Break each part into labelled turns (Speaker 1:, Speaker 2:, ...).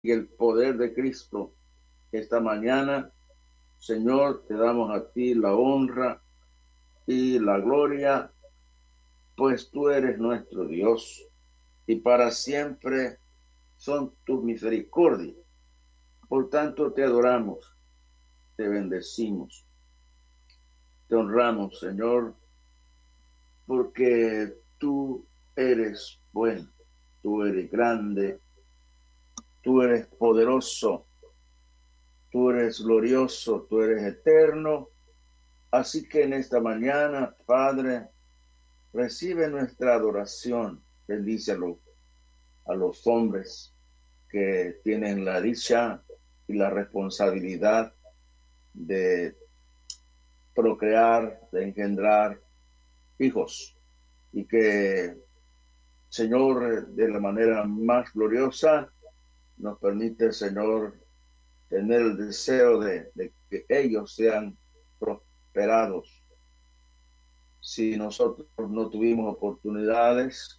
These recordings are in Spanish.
Speaker 1: el poder de Cristo. Esta mañana, Señor, te damos a ti la honra y la gloria, pues tú eres nuestro Dios y para siempre son tus misericordias. Por tanto, te adoramos, te bendecimos, te honramos, Señor, porque tú eres bueno, tú eres grande, tú eres poderoso, tú eres glorioso, tú eres eterno. Así que en esta mañana, Padre, recibe nuestra adoración. Bendice a los hombres que tienen la dicha y la responsabilidad de procrear, de engendrar hijos. Y que, Señor, de la manera más gloriosa, nos permite, Señor, tener el deseo de que ellos sean prosperados. Si nosotros no tuvimos oportunidades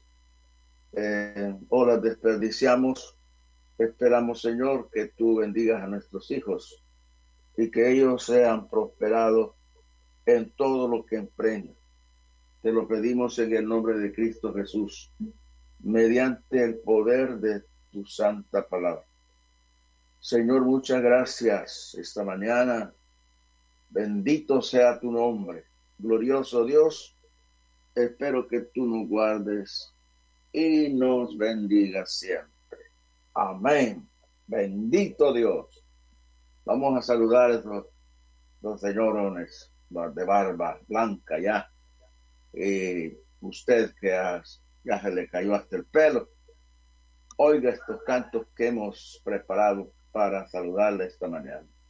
Speaker 1: o las desperdiciamos, esperamos, Señor, que tú bendigas a nuestros hijos y que ellos sean prosperados en todo lo que emprendan. Te lo pedimos en el nombre de Cristo Jesús, mediante el poder de tu santa palabra. Señor, muchas gracias esta mañana. Bendito sea tu nombre. Glorioso Dios, espero que tú nos guardes y nos bendigas siempre. Amén. Bendito Dios. Vamos a saludar a los señorones de barba blanca ya. Y usted que ya se le cayó hasta el pelo, oiga estos cantos que hemos preparado para saludarle esta mañana.